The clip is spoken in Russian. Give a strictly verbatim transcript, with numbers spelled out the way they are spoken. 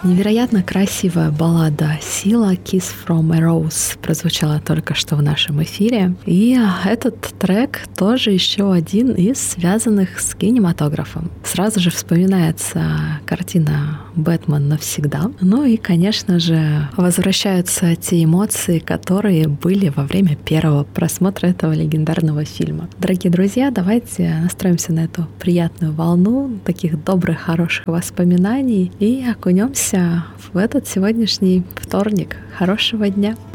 Невероятно красивая баллада «Сила Kiss from a Rose» прозвучала только что в нашем эфире. И этот трек тоже еще один из связанных с кинематографом. Сразу же вспоминается картина «Бэтмен навсегда». Ну и, конечно же, возвращаются те эмоции, которые были во время первого просмотра этого легендарного фильма. Дорогие друзья, давайте настроимся на эту приятную волну таких добрых, хороших воспоминаний и окунемся в этот сегодняшний вторник. Хорошего дня!